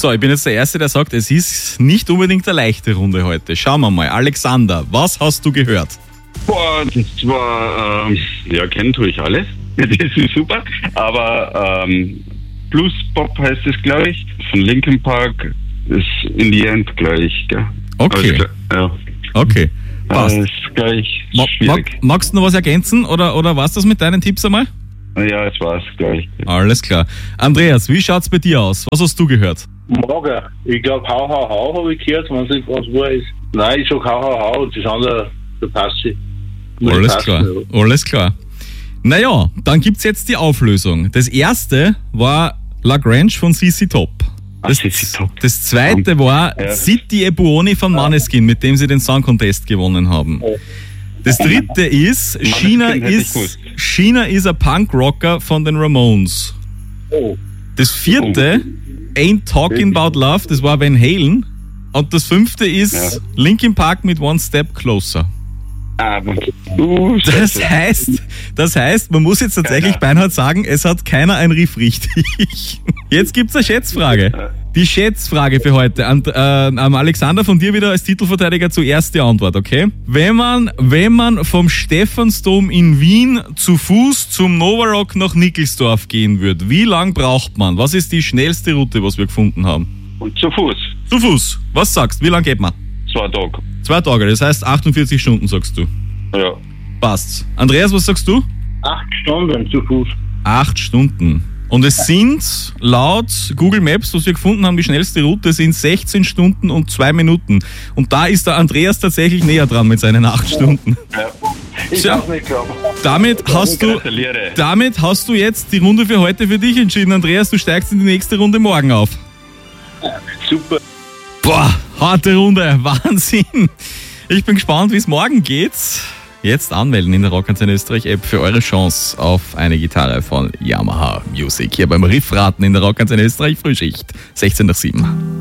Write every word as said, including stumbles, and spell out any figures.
So, ich bin jetzt der Erste, der sagt, es ist nicht unbedingt eine leichte Runde heute. Schauen wir mal. Alexander, was hast du gehört? Boah, das war, ähm, ja, kennen tue ich alles. Das ist super. Aber ähm, Blues Pop heißt es, glaube ich. Von Linkin Park ist in the end gleich, gell? Okay. Also, ja. Okay. Passt. Das ist gleich Ma- schwierig. mag, magst du noch was ergänzen oder, oder war's das mit deinen Tipps einmal? Ja, es war's gleich. Alles klar. Andreas, wie schaut's bei dir aus? Was hast du gehört? Mager. Ich glaube, hau, hau, hau habe ich gehört, wenn es was war ist. Nein, ich sag hau, hau, hau und das andere, da passt sie. Muss Alles passen, klar, ja. alles klar. Naja, dann gibt's jetzt die Auflösung. Das erste war Lagrange von C C Top. Das, Ah, C C Top. das zweite war Ja. City e Buoni von Maneskin, mit dem sie den Song Contest gewonnen haben. Das dritte ist China hätte ich ist gewusst. China is a Punk Rocker von den Ramones. Oh, Das vierte Ain't Talking About Love, das war Van Halen. Und das fünfte ist Ja. Linkin Park mit One Step Closer. Aber, uh, Das scheiße. heißt, das heißt, man muss jetzt tatsächlich Keiner. beinhart sagen, es hat keiner ein Riff richtig. Jetzt gibt's eine Schätzfrage. Die Schätzfrage für heute. An, äh, am Alexander, von dir wieder als Titelverteidiger zuerst die Antwort, okay? Wenn man, wenn man vom Stephansdom in Wien zu Fuß zum Novarock nach Nickelsdorf gehen würde, wie lang braucht man? Was ist die schnellste Route, was wir gefunden haben? Und zu Fuß. Zu Fuß. Was sagst du? Wie lang geht man? Zwei Tage. Zwei Tage, das heißt achtundvierzig Stunden, sagst du. Ja. Passt. Andreas, was sagst du? acht Stunden zu Fuß. Acht Stunden. Und es sind laut Google Maps, was wir gefunden haben, die schnellste Route sind sechzehn Stunden und zwei Minuten. Und da ist der Andreas tatsächlich näher dran mit seinen acht Stunden. Ja. Ich Tja. darf nicht glauben. Damit hast du, Gratuliere. damit hast du jetzt die Runde für heute für dich entschieden, Andreas. Du steigst in die nächste Runde morgen auf. Super. Boah, harte Runde, Wahnsinn. Ich bin gespannt, wie es morgen geht. Jetzt anmelden in der Rockantenne Österreich App für eure Chance auf eine Gitarre von Yamaha Music. Hier beim Riffraten in der Rockantenne Österreich Frühschicht, sechzehn nach sieben.